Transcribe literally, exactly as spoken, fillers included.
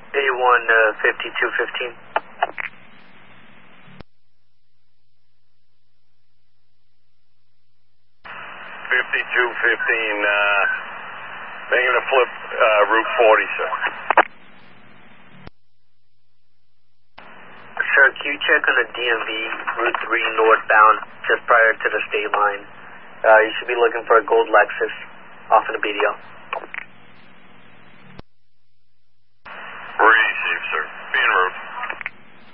A one, uh, fifty-two fifteen. fifty-two fifteen, uh, making a flip, uh, Route forty, sir. Sir, can you check on the D M V Route three northbound just prior to the state line? Uh, you should be looking for a gold Lexus off of the B D L.